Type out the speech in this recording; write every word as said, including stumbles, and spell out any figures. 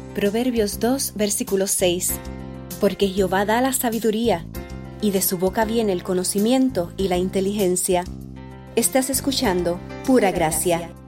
Proverbios dos, versículo seis. Porque Jehová da la sabiduría, y de su boca viene el conocimiento y la inteligencia. Estás escuchando Pura Gracia.